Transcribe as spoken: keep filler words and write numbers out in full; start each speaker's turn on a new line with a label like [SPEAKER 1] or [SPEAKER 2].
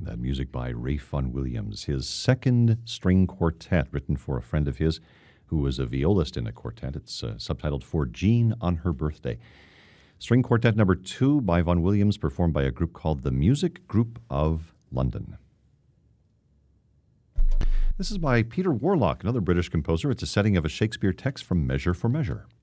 [SPEAKER 1] That music by Ralph Vaughan Williams, his second string quartet written for a friend of his who was a violist in a quartet. It's uh, subtitled For Jean on Her Birthday. String quartet number two by Vaughan Williams, performed by a group called the Music Group of London. This is by Peter Warlock, another British composer. It's a setting of a Shakespeare text from Measure for Measure.